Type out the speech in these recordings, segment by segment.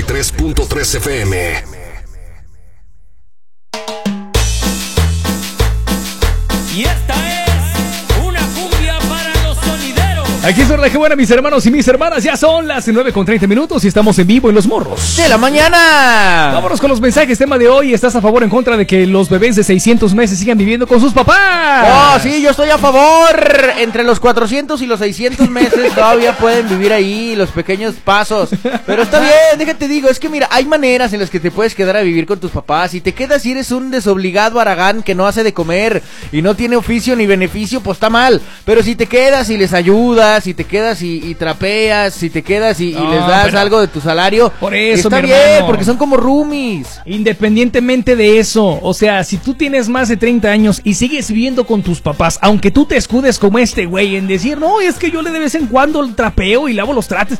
93.3 FM. Y esta es una cumbia para los sonideros. Aquí es hora de que buena, mis hermanos y mis hermanas. Ya son las 9:30 y estamos en vivo en Los Morros de la mañana. Vámonos con los mensajes. Tema de hoy: ¿estás a favor o en contra de que los bebés de 600 meses sigan viviendo con sus papás? Oh, sí, yo estoy a favor. Entre los 400 y los 600 meses todavía pueden vivir ahí los pequeños pasos. Pero está bien, déjate digo, es que mira, hay maneras en las que te puedes quedar a vivir con tus papás. Si te quedas y eres un desobligado aragán que no hace de comer y no tiene oficio ni beneficio, pues está mal. Pero si te quedas y les ayudas, si te quedas y trapeas, si te quedas y les das algo de tu salario, por eso, está bien, porque son como roomies. Independientemente de eso, o sea, si tú tienes más de 30 años y sigues viviendo con tus papás, aunque tú te escudes como este güey en decir, no, es que yo de vez en cuando trapeo y lavo los trates,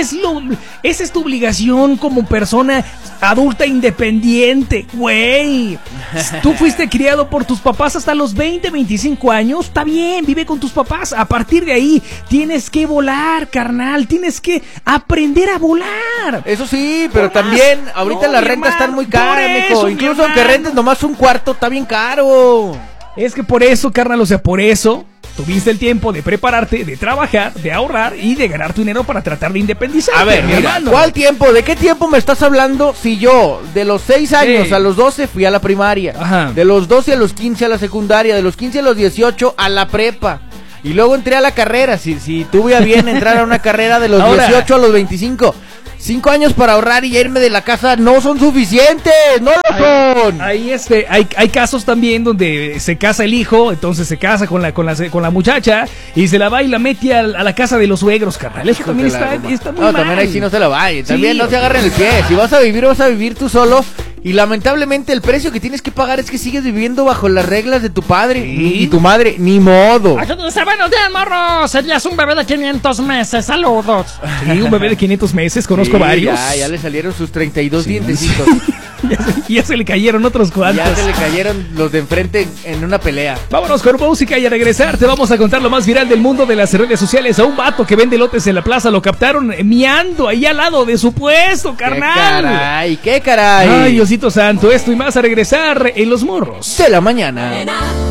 esa es tu obligación como persona adulta independiente, güey. Tú fuiste criado por tus papás hasta los 20, 25 años, está bien, vive con tus papás. A partir de ahí tienes que volar, carnal, tienes que aprender a volar. Eso sí, pero también ahorita las rentas están muy caras, mijo. Incluso aunque rentes nomás un cuarto, está bien caro. Es que por eso, carnal, o sea, por eso tuviste el tiempo de prepararte, de trabajar, de ahorrar y de ganar tu dinero para tratar de independizarte. A ver, mira, ¿cuál tiempo? ¿De qué tiempo me estás hablando? Si yo de los 6 años a los 12 fui a la primaria, ajá, de los 12 a los 15 a la secundaria, de los 15 a los 18 a la prepa, y luego entré a la carrera, si tuve a bien entrar a una carrera de los 18 a los 25... 5 años para ahorrar y irme de la casa no son suficientes, no lo son. Hay casos también donde se casa el hijo, entonces se casa con la muchacha y se la va y la mete a la casa de los suegros, carnal. Eso también está muy mal. También ahí sí no se la vaya, también sí, no se agarren el pie. Si vas a vivir tú solo. Y lamentablemente el precio que tienes que pagar es que sigues viviendo bajo las reglas de tu padre y tu madre, ni modo. Buenos días, morros. Serías un bebé de 500 meses, saludos. Sí, un bebé de 500 meses, conozco varios. Ya le salieron sus 32 dientecitos. Ya se le cayeron otros cuantos. Ya se le cayeron los de enfrente en una pelea. Vámonos con música y a regresar te vamos a contar lo más viral del mundo de las redes sociales. A un vato que vende lotes en la plaza lo captaron miando ahí al lado de su puesto, carnal. ¿Qué caray? Ay, Diosito santo, esto y más a regresar en Los Morros de la mañana.